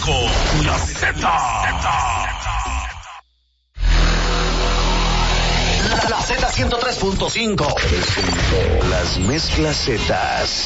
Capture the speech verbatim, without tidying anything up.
dijo la Z. La, la Z ciento tres punto cinco. Las mezclas Zetas.